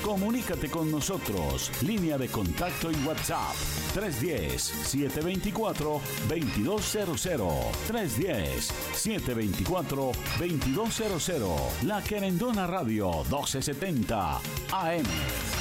Comunícate con nosotros. Línea de contacto y WhatsApp 310-724-2200. 310-724-2200. La Querendona Radio 1270 AM.